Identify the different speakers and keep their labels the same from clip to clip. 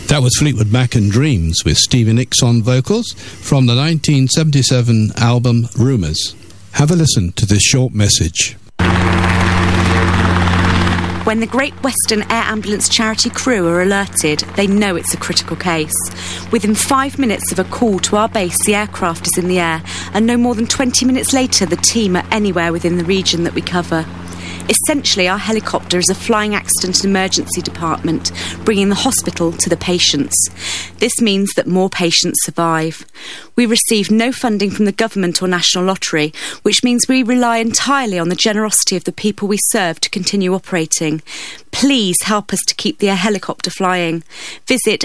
Speaker 1: That was Fleetwood Mac and Dreams with Stevie Nicks on vocals from the 1977 album Rumours. Have a listen to this short message.
Speaker 2: When the Great Western Air Ambulance charity crew are alerted, they know it's a critical case. Within 5 minutes of a call to our base, the aircraft is in the air, and no more than 20 minutes later, the team are anywhere within the region that we cover. Essentially, our helicopter is a flying accident and emergency department, bringing the hospital to the patients. This means that more patients survive. We receive no funding from the government or National Lottery, which means we rely entirely on the generosity of the people we serve to continue operating. Please help us to keep the air helicopter flying. Visit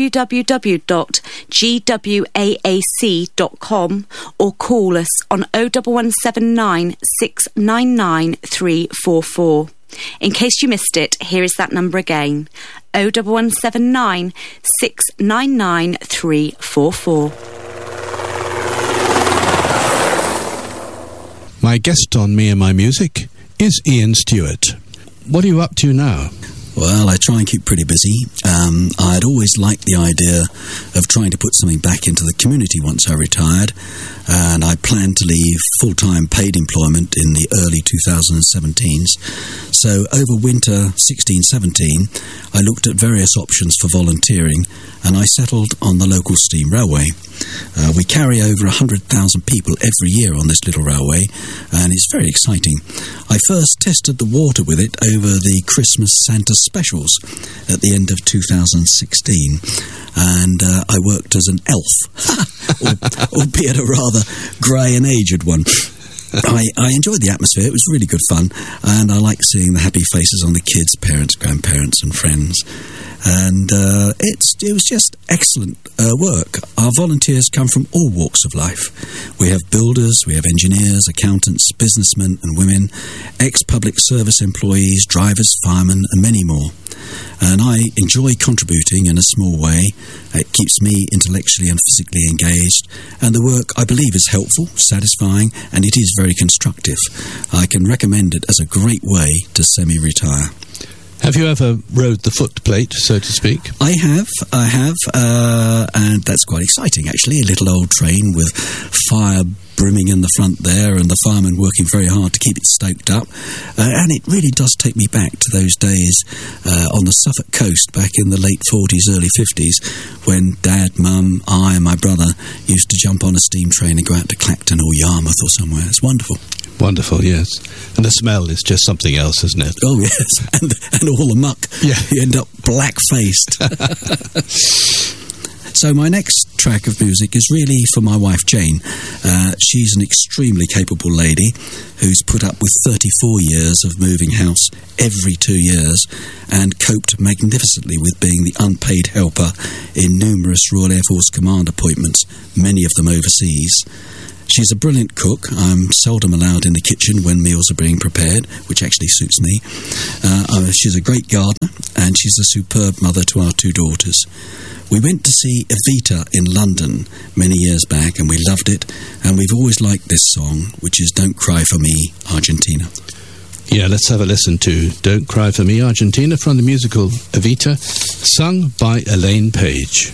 Speaker 2: www.gwaac.com or call us on 01179 699 344. In case you missed it, here is that number again, 01179 699 344.
Speaker 1: My guest on Me and My Music is Ian Stewart. What are you up to now?
Speaker 3: Well, I try and keep pretty busy. I'd always liked the idea of trying to put something back into the community once I retired, and I planned to leave full-time paid employment in the early 2017s. So over winter 16-17, I looked at various options for volunteering, and I settled on the local steam railway. We carry over 100,000 people every year on this little railway, and it's very exciting. I first tested the water with it over the Christmas Santa specials at the end of 2016, and I worked as an elf, albeit a rather grey and aged one. I enjoyed the atmosphere. It was really good fun, and I like seeing the happy faces on the kids, parents, grandparents and friends. And it was just excellent work. Our volunteers come from all walks of life. We have builders, we have engineers, accountants, businessmen and women, ex-public service employees, drivers, firemen and many more. And I enjoy contributing in a small way. It keeps me intellectually and physically engaged, and the work, I believe, is helpful, satisfying, and it is very constructive. I can recommend it as a great way to semi-retire.
Speaker 1: Have you ever rode the footplate, so to speak?
Speaker 3: I have, and that's quite exciting, actually. A little old train with fire brimming in the front there, and the firemen working very hard to keep it stoked up. And it really does take me back to those days on the Suffolk coast back in the late 40s, early 50s, when Dad, Mum, I and my brother used to jump on a steam train and go out to Clacton or Yarmouth or somewhere. It's wonderful.
Speaker 1: Wonderful, yes. And the smell is just something else, isn't it?
Speaker 3: Oh, yes. And all the muck.
Speaker 1: Yeah.
Speaker 3: You end up black-faced. So my next track of music is really for my wife, Jane. She's an extremely capable lady who's put up with 34 years of moving house every 2 years and coped magnificently with being the unpaid helper in numerous Royal Air Force Command appointments, many of them overseas. She's a brilliant cook. I'm seldom allowed in the kitchen when meals are being prepared, which actually suits me. She's a great gardener, and she's a superb mother to our 2 daughters. We went to see Evita in London many years back, and we loved it, and we've always liked this song, which is Don't Cry For Me, Argentina.
Speaker 1: Yeah, let's have a listen to Don't Cry For Me, Argentina, from the musical Evita, sung by Elaine Paige.